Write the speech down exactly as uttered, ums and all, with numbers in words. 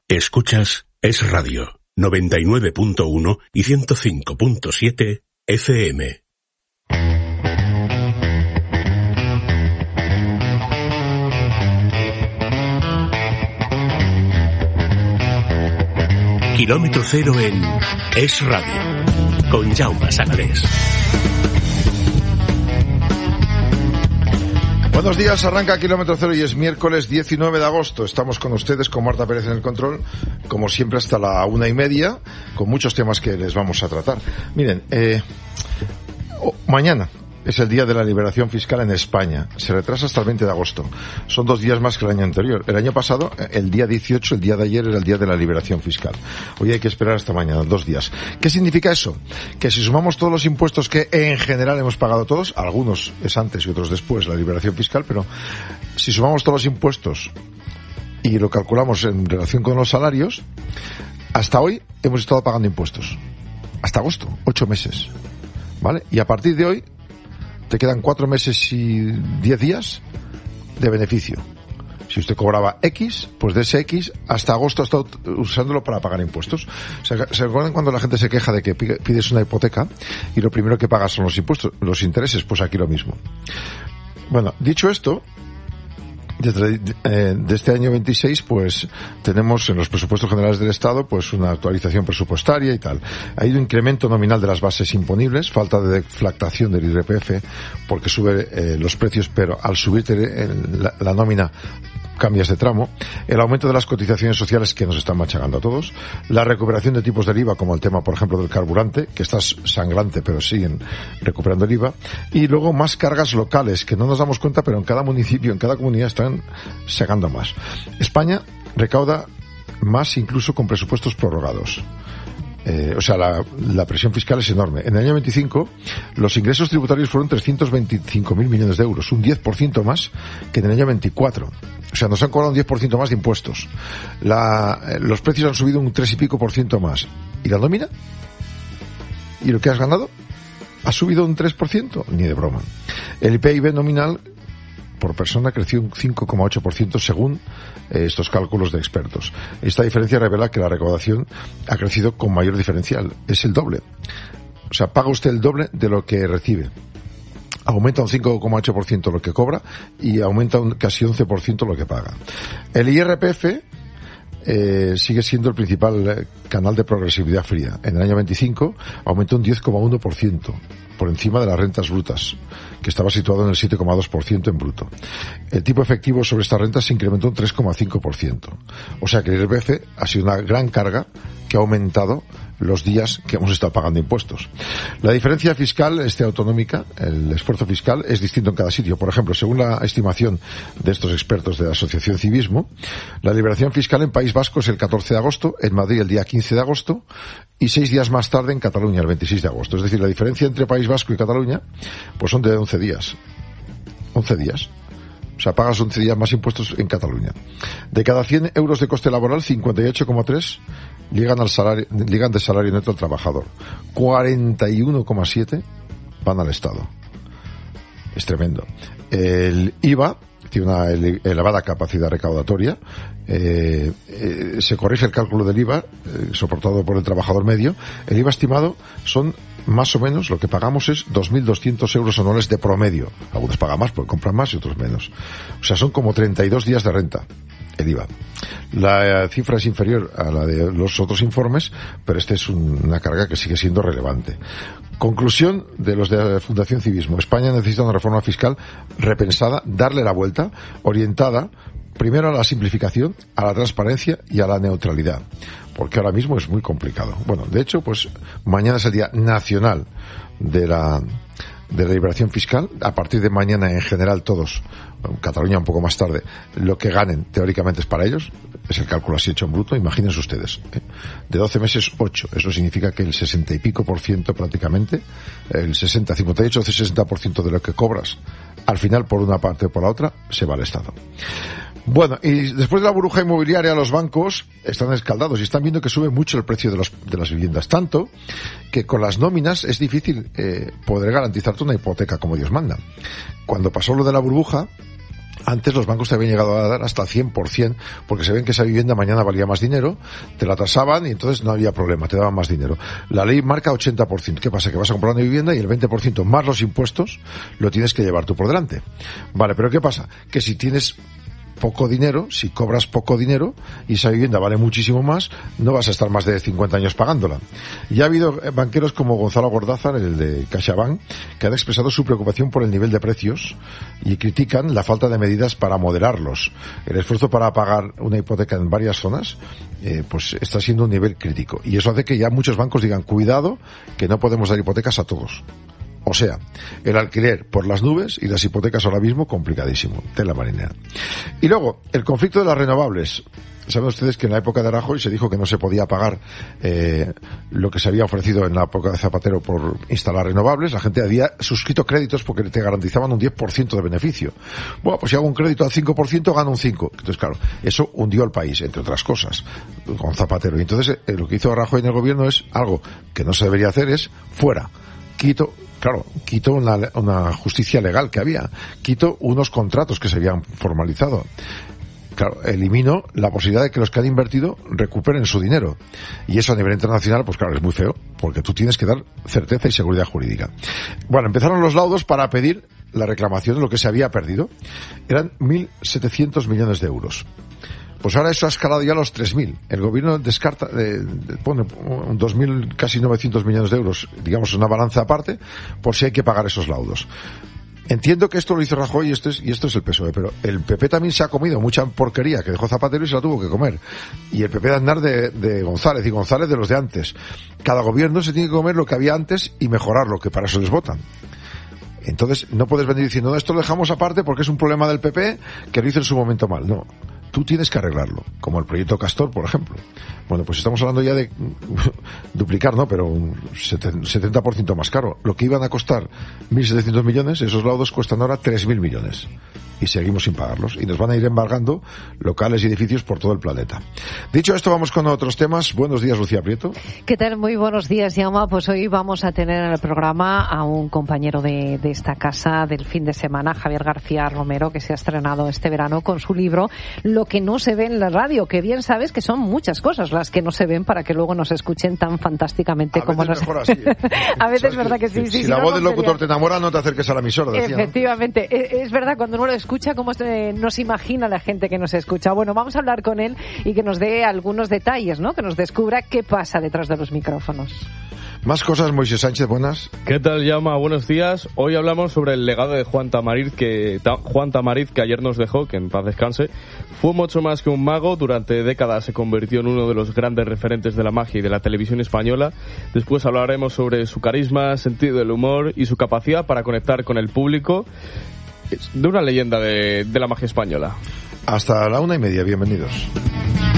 Escuchas Es Radio, noventa y nueve punto uno y ciento cinco punto siete F M. Kilómetro cero en Es Radio, con Jaume Sagalés. Buenos días, arranca Kilómetro Cero y es miércoles diecinueve de agosto. Estamos con ustedes, con Marta Pérez en el control, como siempre hasta la una y media, con muchos temas que les vamos a tratar. Miren, eh, oh, mañana es el día de la liberación fiscal en España. Se retrasa hasta el veinte de agosto. Son dos días más que el año anterior. El año pasado, el día dieciocho, el día de ayer, era el día de la liberación fiscal. Hoy hay que esperar hasta mañana, dos días. ¿Qué significa eso? Que si sumamos todos los impuestos que en general hemos pagado todos, algunos es antes y otros después la liberación fiscal, pero si sumamos todos los impuestos y lo calculamos en relación con los salarios, hasta hoy hemos estado pagando impuestos. Hasta agosto, ocho meses. ¿Vale? Y a partir de hoy te quedan cuatro meses y diez días de beneficio. Si usted cobraba X, pues de ese X hasta agosto ha estado usándolo para pagar impuestos. ¿Se acuerdan cuando la gente se queja de que pides una hipoteca y lo primero que pagas son los impuestos, los intereses? Pues aquí lo mismo. Bueno, dicho esto, desde eh, de este año veintiséis, pues tenemos en los presupuestos generales del Estado pues una actualización presupuestaria y tal. Ha ido incremento nominal de las bases imponibles, falta de deflactación del I R P F porque sube eh, los precios, pero al subirte la, la nómina cambias de tramo, el aumento de las cotizaciones sociales que nos están machacando a todos, la recuperación de tipos del I V A, como el tema, por ejemplo, del carburante, que está sangrante, pero siguen recuperando el I V A, y luego más cargas locales, que no nos damos cuenta, pero en cada municipio, en cada comunidad están sacando más. España recauda más incluso con presupuestos prorrogados. Eh, o sea, la, la presión fiscal es enorme. En el año veinticinco, los ingresos tributarios fueron trescientos veinticinco mil millones de euros, un diez por ciento más que en el año veinticuatro. O sea, nos han cobrado un diez por ciento más de impuestos. La, eh, los precios han subido un tres y pico por ciento más. ¿Y la nómina? ¿Y lo que has ganado? ¿Ha subido un tres por ciento? Ni de broma. El P I B nominal por persona creció un cinco coma ocho por ciento según eh, estos cálculos de expertos. Esta diferencia revela que la recaudación ha crecido con mayor diferencial. Es el doble. O sea, paga usted el doble de lo que recibe. Aumenta un cinco coma ocho por ciento lo que cobra y aumenta un casi once por ciento lo que paga. El I R P F eh, sigue siendo el principal eh, canal de progresividad fría. En el año veinticinco aumentó un diez coma uno por ciento por encima de las rentas brutas, que estaba situado en el siete coma dos por ciento en bruto. El tipo efectivo sobre estas rentas se incrementó un tres coma cinco por ciento. O sea que el I R P F ha sido una gran carga que ha aumentado los días que hemos estado pagando impuestos. La diferencia fiscal, este autonómica, el esfuerzo fiscal, es distinto en cada sitio. Por ejemplo, según la estimación de estos expertos de la Asociación Civismo, la liberación fiscal en País Vasco es el catorce de agosto, en Madrid el día quince de agosto y seis días más tarde en Cataluña, el veintiséis de agosto. Es decir, la diferencia entre País Vasco y Cataluña pues son de once días. once días. O sea, pagas once días más impuestos en Cataluña. De cada cien euros de coste laboral, cincuenta y ocho coma tres llegan al salario, llegan de salario neto al trabajador. cuarenta y uno coma siete van al Estado. Es tremendo. El I V A tiene una elevada capacidad recaudatoria. Eh, eh, se corrige el cálculo del I V A, eh, soportado por el trabajador medio. El I V A estimado son más o menos, lo que pagamos es dos mil doscientos euros anuales de promedio. Algunos pagan más porque compran más y otros menos. O sea, son como treinta y dos días de renta el I V A. La cifra es inferior a la de los otros informes, pero esta es un, una carga que sigue siendo relevante. Conclusión de los de la Fundación Civismo. España necesita una reforma fiscal repensada, darle la vuelta, orientada primero a la simplificación, a la transparencia y a la neutralidad, porque ahora mismo es muy complicado. Bueno, de hecho, pues mañana es el Día Nacional de la de la liberación fiscal. A partir de mañana, en general, todos, Cataluña un poco más tarde, lo que ganen teóricamente es para ellos. Es el cálculo así hecho en bruto. Imagínense ustedes, ¿eh? De doce meses, ocho. Eso significa que el sesenta y pico por ciento prácticamente, el sesenta, cincuenta y ocho, sesenta por ciento de lo que cobras, al final, por una parte o por la otra, se va al Estado. Bueno, y después de la burbuja inmobiliaria, los bancos están escaldados y están viendo que sube mucho el precio de, los, de las viviendas. Tanto que con las nóminas es difícil eh, poder garantizarte una hipoteca como Dios manda. Cuando pasó lo de la burbuja, Antes los bancos te habían llegado a dar hasta cien por ciento, porque se ven que esa vivienda mañana valía más dinero, te la tasaban y entonces no había problema, te daban más dinero. La ley marca ochenta por ciento. ¿Qué pasa? Que vas a comprar una vivienda y el veinte por ciento más los impuestos lo tienes que llevar tú por delante. Vale, pero ¿qué pasa? Que si tienes poco dinero, si cobras poco dinero y esa vivienda vale muchísimo más, no vas a estar más de cincuenta años pagándola. Ya ha habido banqueros como Gonzalo Gordázar, el de CaixaBank, que han expresado su preocupación por el nivel de precios y critican la falta de medidas para moderarlos. El esfuerzo para pagar una hipoteca en varias zonas eh, pues está siendo un nivel crítico, y eso hace que ya muchos bancos digan cuidado, que no podemos dar hipotecas a todos. O sea, el alquiler por las nubes y las hipotecas ahora mismo complicadísimo, tela marinera. Y luego, el conflicto de las renovables. Saben ustedes que en la época de Rajoy se dijo que no se podía pagar eh, lo que se había ofrecido en la época de Zapatero por instalar renovables. La gente había suscrito créditos porque te garantizaban un diez por ciento de beneficio. Bueno, pues si hago un crédito al cinco por ciento, gano un cinco por ciento. Entonces, claro, eso hundió al país, entre otras cosas, con Zapatero. Y entonces, eh, lo que hizo Rajoy en el gobierno es algo que no se debería hacer, es fuera. Quito, claro, quito una, una justicia legal que había, quito unos contratos que se habían formalizado. Claro, elimino la posibilidad de que los que han invertido recuperen su dinero. Y eso a nivel internacional, pues claro, es muy feo, porque tú tienes que dar certeza y seguridad jurídica. Bueno, empezaron los laudos para pedir la reclamación de lo que se había perdido. Eran mil setecientos millones de euros. Pues ahora eso ha escalado ya a los tres mil. El gobierno descarta, eh, pone dos mil, casi novecientos millones de euros, digamos, una balanza aparte, por si hay que pagar esos laudos. Entiendo que esto lo hizo Rajoy y esto es, y esto es el P S O E, pero el P P también se ha comido mucha porquería que dejó Zapatero y se la tuvo que comer. Y el P P de Aznar de, de González, y González de los de antes. Cada gobierno se tiene que comer lo que había antes y mejorarlo, que para eso les votan. Entonces, no puedes venir diciendo, no, esto lo dejamos aparte porque es un problema del P P que lo hizo en su momento mal. No. Tú tienes que arreglarlo, como el proyecto Castor, por ejemplo. Bueno, pues estamos hablando ya de duplicar, ¿no? Pero un setenta por ciento más caro. Lo que iban a costar mil setecientos millones, esos laudos cuestan ahora tres mil millones. Y seguimos sin pagarlos. Y nos van a ir embargando locales y edificios por todo el planeta. Dicho esto, vamos con otros temas. Buenos días, Lucía Prieto. ¿Qué tal? Muy buenos días, Jaume. Pues hoy vamos a tener en el programa a un compañero de, de esta casa del fin de semana, Javier García Romero, que se ha estrenado este verano con su libro Lo que no se ve en la radio, que bien sabes que son muchas cosas las que no se ven para que luego nos escuchen tan fantásticamente a como veces nos... mejor así, ¿eh? A veces es verdad que sí. Si, sí si si la no, voz no del locutor sería... te enamora, no te acerques a la emisora, decía, efectivamente, ¿no? es, es verdad, cuando uno lo escucha, cómo se, nos imagina la gente que nos escucha. Bueno, vamos a hablar con él y que nos dé algunos detalles, ¿no? Que nos descubra qué pasa detrás de los micrófonos. Más cosas, Moisés Sánchez, buenas. ¿Qué tal, Jaume? Buenos días. Hoy hablamos sobre el legado de Juan Tamariz, que ta, Juan Tamariz, que ayer nos dejó, que en paz descanse. Fue mucho más que un mago. Durante décadas se convirtió en uno de los grandes referentes de la magia y de la televisión española. Después hablaremos sobre su carisma, sentido del humor y su capacidad para conectar con el público. De una leyenda de, de la magia española. Hasta la una y media, bienvenidos.